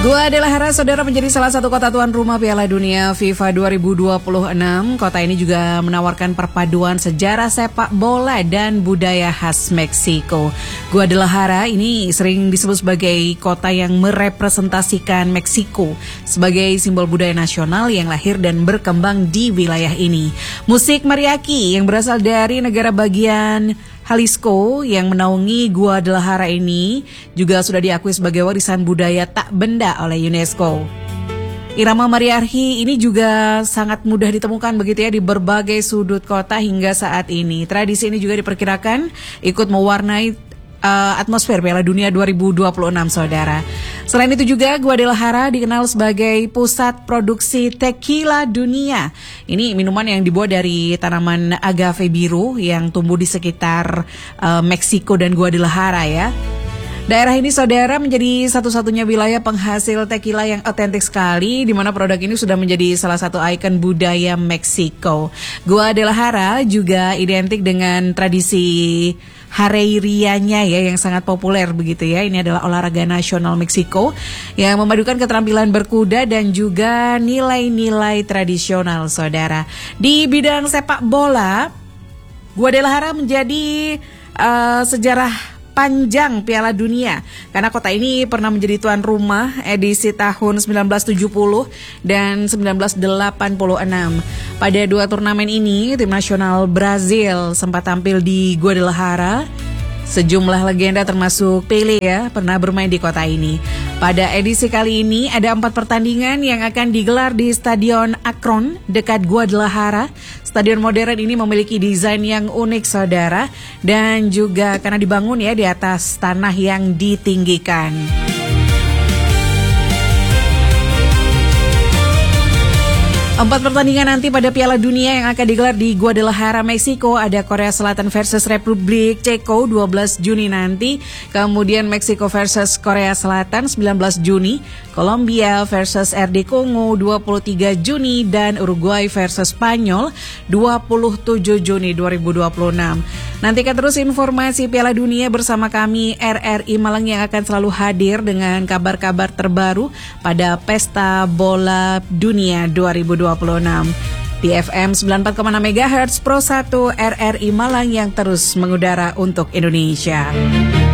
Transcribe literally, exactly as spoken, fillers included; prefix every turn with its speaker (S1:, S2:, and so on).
S1: Guadalajara, saudara, menjadi salah satu kota tuan rumah Piala Dunia FIFA dua ribu dua puluh enam. Kota ini juga menawarkan perpaduan sejarah sepak bola dan budaya khas Meksiko. Guadalajara ini sering disebut sebagai kota yang merepresentasikan Meksiko sebagai simbol budaya nasional yang lahir dan berkembang di wilayah ini. Musik mariachi yang berasal dari negara bagian Jalisco yang menaungi Guadalajara ini juga sudah diakui sebagai warisan budaya tak benda oleh UNESCO. Irama mariachi ini juga sangat mudah ditemukan begitu ya di berbagai sudut kota hingga saat ini. Tradisi ini juga diperkirakan ikut mewarnai uh, atmosfer Piala Dunia dua ribu dua puluh enam, saudara. Selain itu juga Guadalajara dikenal sebagai pusat produksi tequila dunia. Ini minuman yang dibuat dari tanaman agave biru yang tumbuh di sekitar uh, Meksiko dan Guadalajara ya. Daerah ini, saudara, menjadi satu-satunya wilayah penghasil tequila yang otentik sekali, di mana produk ini sudah menjadi salah satu ikon budaya Meksiko. Guadalajara juga identik dengan tradisi Hareirianya ya yang sangat populer begitu ya. Ini adalah olahraga nasional Meksiko yang memadukan keterampilan berkuda dan juga nilai-nilai tradisional, saudara. Di bidang sepak bola, Guadalajara menjadi uh, sejarah panjang Piala Dunia karena kota ini pernah menjadi tuan rumah edisi tahun sembilan belas tujuh puluh dan sembilan belas delapan puluh enam. Pada dua turnamen ini, tim nasional Brazil sempat tampil di Guadalajara. Sejumlah legenda termasuk Pelé ya pernah bermain di kota ini. Pada edisi kali ini ada empat pertandingan yang akan digelar di Stadion Akron dekat Guadalajara. Stadion modern ini memiliki desain yang unik, saudara, dan juga karena dibangun ya di atas tanah yang ditinggikan. Empat pertandingan nanti pada Piala Dunia yang akan digelar di Guadalajara, Meksiko. Ada Korea Selatan versus Republik Ceko dua belas Juni nanti. Kemudian Meksiko versus Korea Selatan sembilan belas Juni. Kolombia versus R D Kongo dua puluh tiga Juni. Dan Uruguay versus Spanyol dua puluh tujuh Juni dua ribu dua puluh enam. Nantikan terus informasi Piala Dunia bersama kami R R I Malang yang akan selalu hadir dengan kabar-kabar terbaru pada Pesta Bola Dunia dua ribu dua puluh enam. Di F M sembilan puluh empat koma enam megahertz Pro satu R R I Malang yang terus mengudara untuk Indonesia.